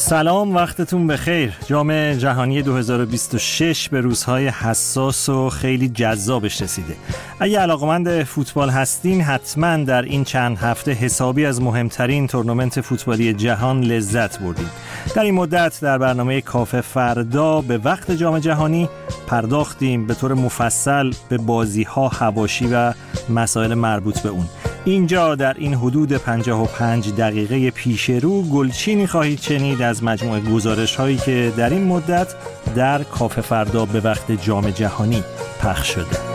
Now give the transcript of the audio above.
سلام، وقتتون بخیر. جام جهانی 2026 به روزهای حساس و خیلی جذابش رسیده. اگه علاقمند فوتبال هستین حتما در این چند هفته حسابی از مهمترین تورنمنت فوتبالی جهان لذت بردید. در این مدت در برنامه کافه فردا به وقت جام جهانی پرداختیم به طور مفصل به بازی‌ها، حواشی و مسائل مربوط به اون. اینجا در این حدود 55 دقیقه پیش رو گلچینی خواهید شنید از مجموعه گزارش‌هایی که در این مدت در کافه فردا به وقت جام جهانی پخش شده.